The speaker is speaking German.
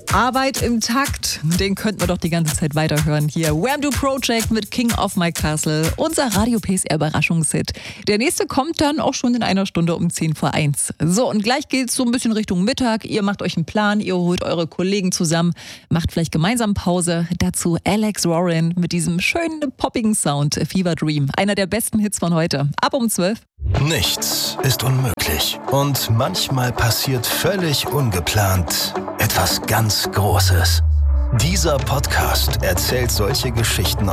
Arbeit im Takt, den könnten wir doch die ganze Zeit weiterhören hier. Wham Do Project mit King of My Castle, unser Radio PSR Überraschungshit. Der nächste kommt dann auch schon in einer Stunde um 10:01. So, und gleich geht's so ein bisschen Richtung Mittag. Ihr macht euch einen Plan, ihr holt eure Kollegen zusammen, macht vielleicht gemeinsam Pause. Dazu Alex Warren mit diesem schönen, poppigen Sound, Fever Dream. Einer der besten Hits von heute. Ab um 12. Nichts ist unmöglich. Und manchmal passiert völlig ungeplant etwas ganz Großes. Dieser Podcast erzählt solche Geschichten